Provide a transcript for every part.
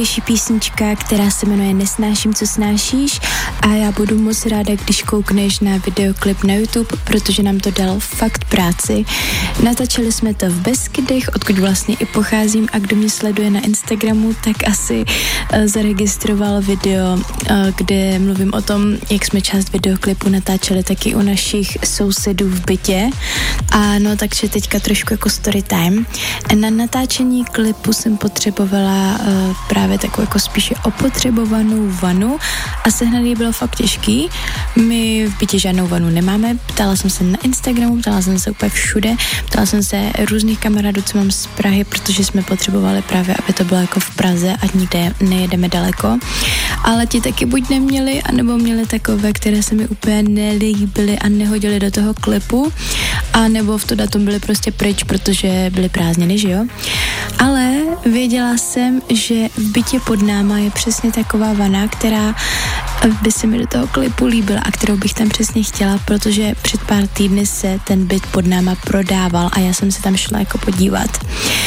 nejnovější písnička, která se jmenuje Nesnáším, co snášíš, a já budu moc ráda, když koukneš na videoklip na YouTube, protože nám to dalo fakt práci. Natáčeli jsme to v Beskydech, odkud vlastně i pocházím, a kdo mě sleduje na Instagramu, tak asi zaregistroval video, kde mluvím o tom, jak jsme část videoklipu natáčeli taky u našich sousedů v bytě. A no, takže teďka trošku jako story time. Na natáčení klipu jsem potřebovala právě takovou jako spíše opotřebovanou vanu a sehnat ji bylo fakt těžký. My v bytě žádnou vanu nemáme, ptala jsem se na Instagramu, ptala jsem se úplně všude, ptala jsem se různých kamarádů, co mám z Prahy, protože jsme potřebovali právě, aby to bylo jako v Praze, ať nikde nejedeme daleko. Ale ti taky buď neměli, anebo měli takové, které se mi úplně nelíbily a nehodily do toho klipu, a nebo v to datum byly prostě pryč, protože byly prázdniny, že jo? Ale věděla jsem, že v bytě pod náma je přesně taková vana, která by se mi do toho klipu líbila a kterou bych tam přesně chtěla, protože před pár týdny se ten byt pod náma prodával a já jsem se tam šla jako podívat.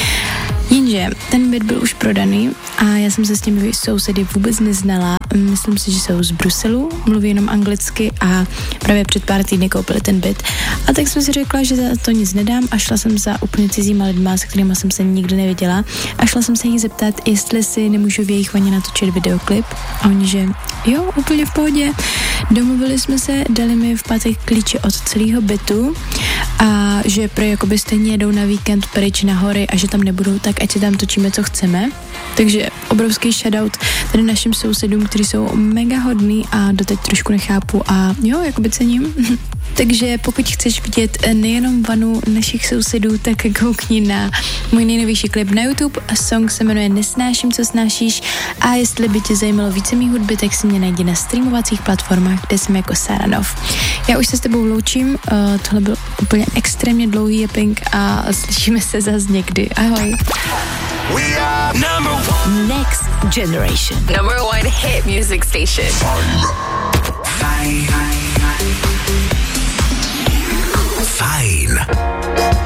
Jenže ten byt byl už prodaný a já jsem se s těmi sousedy vůbec neznala. Myslím si, že jsou z Bruselu, mluví jenom anglicky a právě před pár týdny koupili ten byt. A tak jsem si řekla, že za to nic nedám a šla jsem za úplně cizíma lidma, se kterýma jsem se nikdy neviděla, a šla jsem se jich zeptat, jestli si nemůžu v jejich vaně natočit videoklip. A oni, že jo, úplně v pohodě. Domluvili jsme se, dali mi v pátek klíče od celého bytu a že pro jakoby stejně jedou na víkend pryč na hory a že tam nebudou, tak ať si tam točíme, co chceme. Takže obrovský shoutout tady našim sousedům, kteří jsou mega hodný a doteď trošku nechápu a jo, jakoby cením. Takže pokud chceš vidět nejenom vanu našich sousedů, tak koukni na můj nejnovější klip na YouTube. Song se jmenuje Nesnáším, co snášíš, a jestli by tě zajímalo více mých hudby, tak si mě najdi na streamovacích platformách, kde jsem jako Saranov. Já už se s tebou loučím, tohle byl úplně extrémně dlouhý yaping a slyšíme se zase někdy. Ahoj. We are Next Generation. Number one hit music station. Fine.